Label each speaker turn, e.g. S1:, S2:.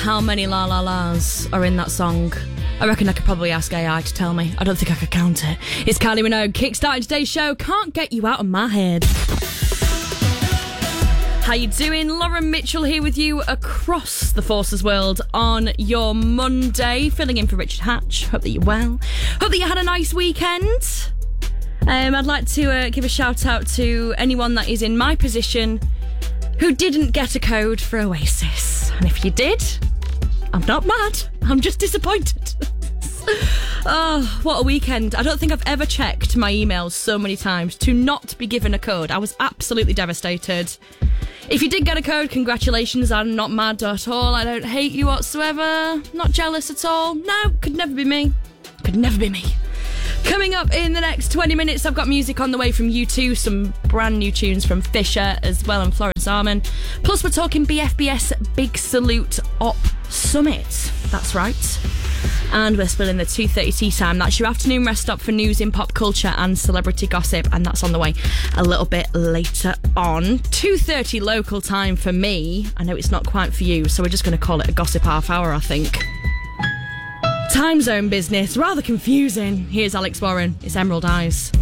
S1: how many La La Las are in that song. I reckon I could probably ask AI to tell me. I don't think I could count it. It's Kylie Minogue, kickstarting today's show. Can't get you out of my head. How you doing? Lauren Mitchell here with you across the Forces world on your Monday, filling in for Richard Hatch. Hope that you're well. Hope that you had a nice weekend. I'd like to give a shout out to anyone that is in my position who didn't get a code for Oasis. And if you did, I'm not mad. I'm just disappointed. Oh, what a weekend. I don't think I've ever checked my emails so many times to not be given a code. I was absolutely devastated. If you did get a code, congratulations. I'm not mad at all. I don't hate you whatsoever. Not jealous at all. No, could never be me. Could never be me. Coming up in the next 20 minutes, I've got music on the way from U2, some brand new tunes from Fisher as well and Florence Arman. Plus, we're talking BFBS Big Salute Op Summit. That's right. And we're still in the 2:30 tea time. That's your afternoon rest stop for news in pop culture and celebrity gossip, and that's on the way a little bit later on. 2:30 local time for me. I know it's not quite for you, so we're just going to call it a gossip half hour, I think. Time zone business, rather confusing. Here's Alex Warren. It's Emerald Eyes.